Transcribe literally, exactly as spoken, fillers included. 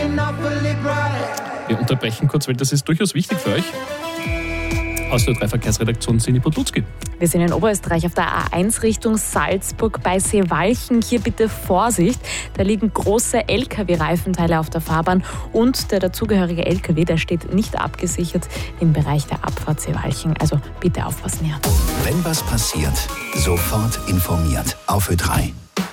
Wir unterbrechen kurz, weil das ist durchaus wichtig für euch. Aus der drei Verkehrsredaktion Sini Podlutzki. Wir sind in Oberösterreich auf der A eins Richtung Salzburg bei Seewalchen. Hier bitte Vorsicht. Da liegen große L K W-Reifenteile auf der Fahrbahn und der dazugehörige L K W, der steht nicht abgesichert im Bereich der Abfahrt Seewalchen. Also bitte aufpassen hier. Wenn was passiert, sofort informiert. Auf Ö drei.